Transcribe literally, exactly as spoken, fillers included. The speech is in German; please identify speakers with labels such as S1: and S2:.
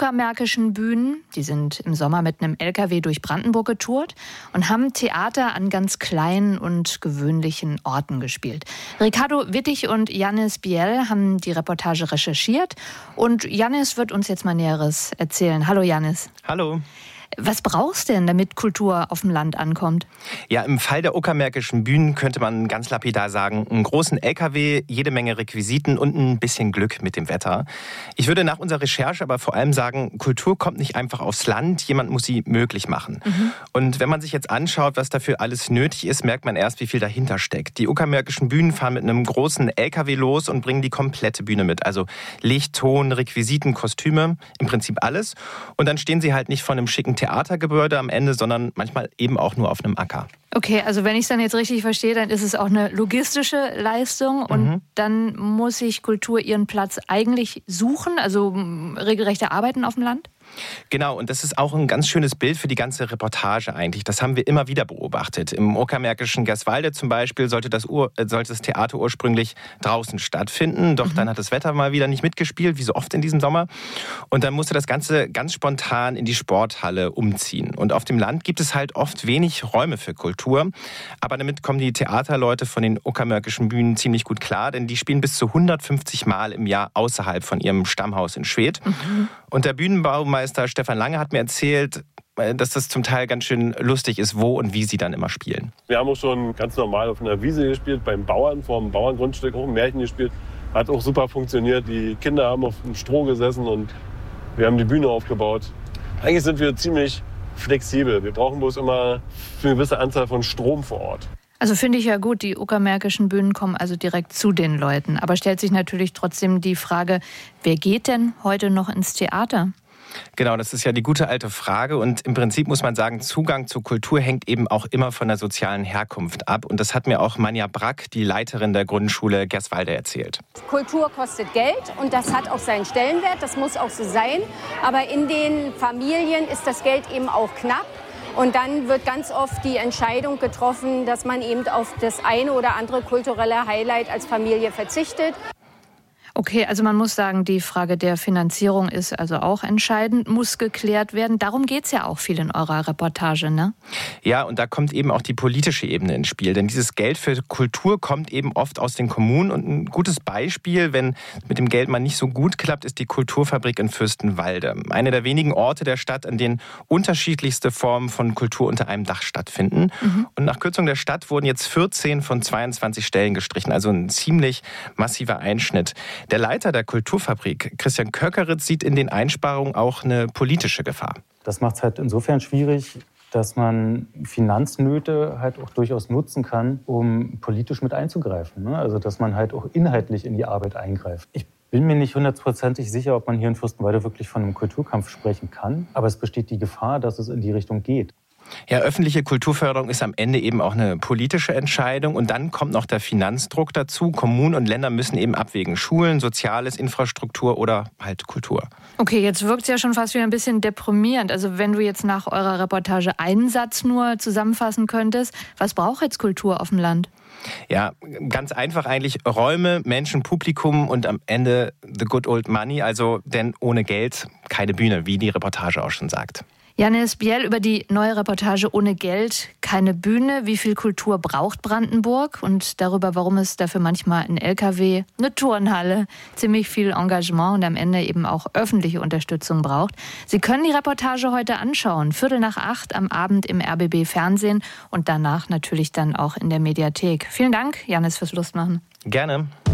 S1: Uckermärkischen Bühnen, die sind im Sommer mit einem L K W durch Brandenburg getourt und haben Theater an ganz kleinen und gewöhnlichen Orten gespielt. Ricardo Wittig und Janis Biel haben die Reportage recherchiert und Janis wird uns jetzt mal Näheres erzählen. Hallo Janis.
S2: Hallo.
S1: Was brauchst du denn, damit Kultur auf dem Land ankommt?
S2: Ja, im Fall der Uckermärkischen Bühnen könnte man ganz lapidar sagen, einen großen L K W, jede Menge Requisiten und ein bisschen Glück mit dem Wetter. Ich würde nach unserer Recherche aber vor allem sagen, Kultur kommt nicht einfach aufs Land, jemand muss sie möglich machen. Mhm. Und wenn man sich jetzt anschaut, was dafür alles nötig ist, merkt man erst, wie viel dahinter steckt. Die Uckermärkischen Bühnen fahren mit einem großen L K W los und bringen die komplette Bühne mit. Also Licht, Ton, Requisiten, Kostüme, im Prinzip alles. Und dann stehen sie halt nicht vor einem schicken Theatergebäude am Ende, sondern manchmal eben auch nur auf einem Acker.
S1: Okay, also wenn ich es dann jetzt richtig verstehe, dann ist es auch eine logistische Leistung und mhm. dann muss sich Kultur ihren Platz eigentlich suchen, also regelrechte Arbeiten auf dem Land?
S2: Genau, und das ist auch ein ganz schönes Bild für die ganze Reportage eigentlich. Das haben wir immer wieder beobachtet. Im Uckermärkischen Gerswalde zum Beispiel sollte das, Ur- sollte das Theater ursprünglich draußen stattfinden. Doch mhm. dann hat das Wetter mal wieder nicht mitgespielt, wie so oft in diesem Sommer. Und dann musste das Ganze ganz spontan in die Sporthalle umziehen. Und auf dem Land gibt es halt oft wenig Räume für Kultur. Aber damit kommen die Theaterleute von den Uckermärkischen Bühnen ziemlich gut klar, denn die spielen bis zu hundertfünfzig Mal im Jahr außerhalb von ihrem Stammhaus in Schwedt. Mhm. Und der Bühnenbaumeister Stefan Lange hat mir erzählt, dass das zum Teil ganz schön lustig ist, wo und wie sie dann immer spielen.
S3: Wir haben auch schon ganz normal auf einer Wiese gespielt, beim Bauern, vor dem Bauerngrundstück, auch ein Märchen gespielt. Hat auch super funktioniert. Die Kinder haben auf dem Stroh gesessen und wir haben die Bühne aufgebaut. Eigentlich sind wir ziemlich flexibel. Wir brauchen bloß immer eine gewisse Anzahl von Strom vor Ort.
S1: Also finde ich ja gut, die Uckermärkischen Bühnen kommen also direkt zu den Leuten. Aber stellt sich natürlich trotzdem die Frage, wer geht denn heute noch ins Theater?
S2: Genau, das ist ja die gute alte Frage und im Prinzip muss man sagen, Zugang zur Kultur hängt eben auch immer von der sozialen Herkunft ab und das hat mir auch Manja Brack, die Leiterin der Grundschule Gerswalde, erzählt.
S4: Kultur kostet Geld und das hat auch seinen Stellenwert, das muss auch so sein, aber in den Familien ist das Geld eben auch knapp. Und dann wird ganz oft die Entscheidung getroffen, dass man eben auf das eine oder andere kulturelle Highlight als Familie verzichtet.
S1: Okay, also man muss sagen, die Frage der Finanzierung ist also auch entscheidend, muss geklärt werden. Darum geht es ja auch viel in eurer Reportage, ne?
S2: Ja, und da kommt eben auch die politische Ebene ins Spiel. Denn dieses Geld für Kultur kommt eben oft aus den Kommunen. Und ein gutes Beispiel, wenn mit dem Geld mal nicht so gut klappt, ist die Kulturfabrik in Fürstenwalde. Eine der wenigen Orte der Stadt, an denen unterschiedlichste Formen von Kultur unter einem Dach stattfinden. Mhm. Und nach Kürzung der Stadt wurden jetzt vierzehn von zweiundzwanzig Stellen gestrichen. Also ein ziemlich massiver Einschnitt. Der Leiter der Kulturfabrik, Christian Köckeritz, sieht in den Einsparungen auch eine politische Gefahr.
S5: Das macht es halt insofern schwierig, dass man Finanznöte halt auch durchaus nutzen kann, um politisch mit einzugreifen. Also dass man halt auch inhaltlich in die Arbeit eingreift. Ich bin mir nicht hundertprozentig sicher, ob man hier in Fürstenwalde wirklich von einem Kulturkampf sprechen kann. Aber es besteht die Gefahr, dass es in die Richtung geht.
S2: Ja, öffentliche Kulturförderung ist am Ende eben auch eine politische Entscheidung. Und dann kommt noch der Finanzdruck dazu. Kommunen und Länder müssen eben abwägen. Schulen, Soziales, Infrastruktur oder halt Kultur.
S1: Okay, jetzt wirkt es ja schon fast wieder ein bisschen deprimierend. Also wenn du jetzt nach eurer Reportage einen Satz nur zusammenfassen könntest, was braucht jetzt Kultur auf dem Land?
S2: Ja, ganz einfach eigentlich Räume, Menschen, Publikum und am Ende the good old money. Also denn ohne Geld keine Bühne, wie die Reportage auch schon sagt.
S1: Janis Biel über die neue Reportage Ohne Geld, keine Bühne. Wie viel Kultur braucht Brandenburg? Und darüber, warum es dafür manchmal ein L K W, eine Turnhalle, ziemlich viel Engagement und am Ende eben auch öffentliche Unterstützung braucht. Sie können die Reportage heute anschauen. Viertel nach acht am Abend im R B B Fernsehen und danach natürlich dann auch in der Mediathek. Vielen Dank, Janis, fürs Lustmachen.
S2: Gerne.